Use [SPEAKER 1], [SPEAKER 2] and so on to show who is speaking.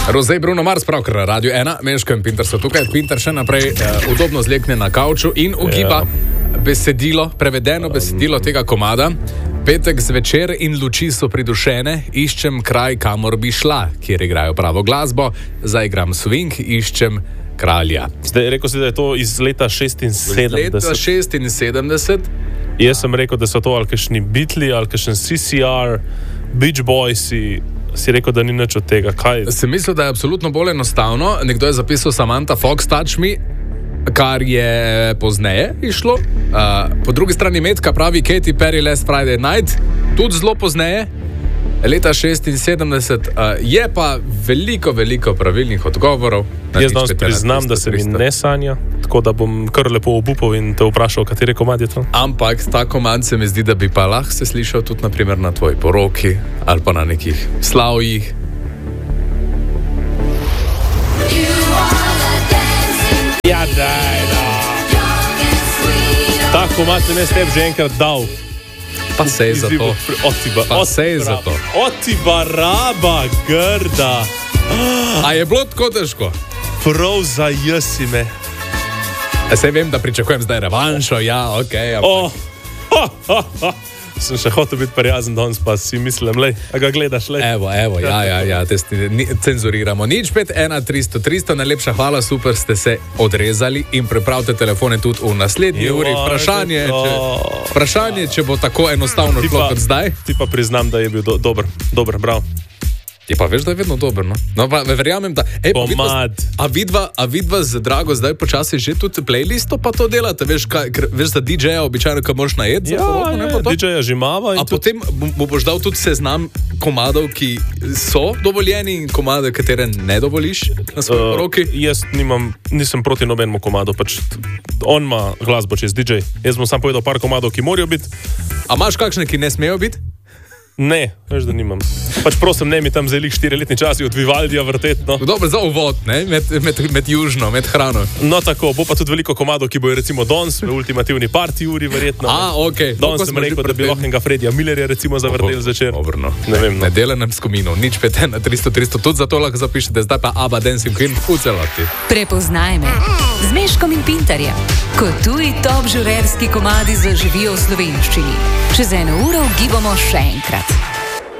[SPEAKER 1] Rozej Bruno Mars, pravkar na Radio 1, Meško in Pinter so tukaj. Pinter še naprej udobno zlekne na kavču in ugiba besedilo, prevedeno besedilo tega komada. Petek zvečer in luči so pridušene, iščem kraj, kamor bi šla, kjer igrajo pravo glasbo, zaigram swing, iščem kralja.
[SPEAKER 2] Zdaj, rekel si, da je to iz leta 76.
[SPEAKER 1] Leta 76.
[SPEAKER 2] Jaz sem rekel, da so to ali kakšni Beatles, ali kakšen CCR, Beach Boys, si rekel, da ni nič od tega. Kaj?
[SPEAKER 1] Sem mislil, da je absolutno bolj enostavno. Nekdo je zapisal Samantha Fox, Touch Me, kar je pozneje išlo. Po drugi strani Metka pravi Katy Perry, Last Friday Night, tudi zelo pozneje. Leta 76 je pa veliko pravilnih odgovorov.
[SPEAKER 2] Jaz danes priznam, da se mi ne sanja, tako da bom kar lepo obupal in te vprašal, kateri komad je to.
[SPEAKER 1] Ampak ta komad se mi zdi, da bi pa lahko se slišal tudi naprimer na tvoji poroki ali pa na nekih slavjih.
[SPEAKER 2] Ja, daj, da. Ta komad sem jaz tebi že enkrat dal.
[SPEAKER 1] Pa sej za to.
[SPEAKER 2] Otiba raba, grda.
[SPEAKER 1] A je bilo tako težko?
[SPEAKER 2] Prav zajesi me.
[SPEAKER 1] Sej vem, da pričakujem zdaj revanšo, ja, okej.
[SPEAKER 2] Sem še hotel biti prijazen danes, pa si mislim, lej, a ga gledaš, lej.
[SPEAKER 1] Evo, ja, cenzuriramo. Nič 5, 1, 300, 300, najlepša hvala, super ste se odrezali in pripravite telefone tudi v naslednji uri. Vprašanje, če bo tako enostavno šlo kot zdaj.
[SPEAKER 2] Ti pa priznam, da je bil dober, bravo.
[SPEAKER 1] Je pa veš, da je vedno dober, no? No, pa verjamem, da...
[SPEAKER 2] Pomad.
[SPEAKER 1] A vidva z Drago zdaj počasi že tudi playlisto pa to delate? Veš, za DJ-ja običajno, ko moraš najeti?
[SPEAKER 2] DJ-ja že imava.
[SPEAKER 1] A potem mu boš dal tudi seznam komadov, ki so dovoljeni in komade, katere ne dovoliš na svoji roki?
[SPEAKER 2] Jaz nisem proti nobenemu komadu, pač on ima glasbo čez DJ. Jaz bom sam povedal par komadov, ki morajo biti.
[SPEAKER 1] A imaš kakšne, ki ne smejo biti?
[SPEAKER 2] Ne, veš, da nimam. Pač prosim, ne mi tam zelih 4-letni časi od Vivaldija vrtet, no.
[SPEAKER 1] Dobro, za uvod, ne? Med južno, med hrano.
[SPEAKER 2] No tako, bo pa tudi veliko komadov, ki bojo recimo danes v ultimativni party uri verjetno.
[SPEAKER 1] Okej.
[SPEAKER 2] Danes sem rekel, da bi lahko enega Fredija Millerja recimo zavrtel zvečer.
[SPEAKER 1] Dobro,
[SPEAKER 2] ne vem, no.
[SPEAKER 1] Ne delanem s komino, nič 5, 1, 300, tudi zato lahko zapišete, zdaj pa ABBA Dancing Queen v celoti.
[SPEAKER 3] Prepoznaj me z Meškom in Pinterjem, ko tuji top žurerski komadi zaživijo v slovenščini. Čez 1 uro gibamo še enkrat.